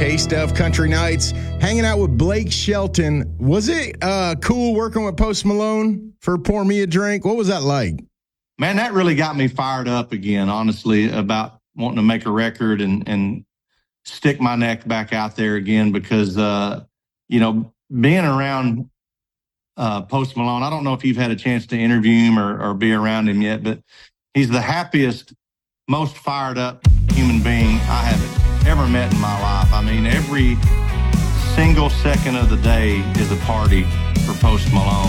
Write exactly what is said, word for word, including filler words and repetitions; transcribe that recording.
taste of Country Nights, hanging out with Blake Shelton. Was it uh, cool working with Post Malone for Pour Me a Drink? What was that like? Man, that really got me fired up again, honestly, about wanting to make a record and, and stick my neck back out there again because, uh, you know, being around uh, Post Malone, I don't know if you've had a chance to interview him or, or be around him yet, but he's the happiest, most fired up human being I have ever met in my life. I mean, every single second of the day is a party for Post Malone.